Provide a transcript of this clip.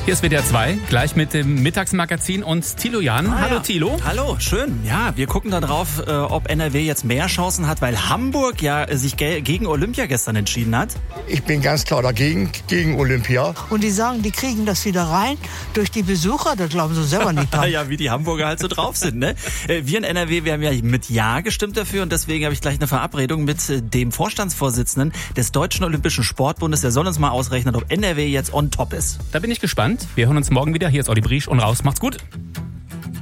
Hier ist WDR 2, gleich mit dem Mittagsmagazin und Thilo Jahn. Hallo Thilo. Hallo, schön. Ja, wir gucken da drauf, ob NRW jetzt mehr Chancen hat, weil Hamburg ja sich gegen Olympia gestern entschieden hat. Ich bin ganz klar dagegen, gegen Olympia. Und die sagen, die kriegen das wieder rein durch die Besucher, das glauben sie selber nicht dran. Ja, wie die Hamburger halt so drauf sind, ne? Wir in NRW, wir haben ja mit Ja gestimmt dafür und deswegen habe ich gleich eine Verabredung mit dem Vorstandsvorsitzenden des Deutschen Olympischen Sportbundes. Der soll uns mal ausrechnen, ob NRW jetzt on top ist. Da bin ich gespannt. Wir hören uns morgen wieder. Hier ist Olli Briesch und raus. Macht's gut.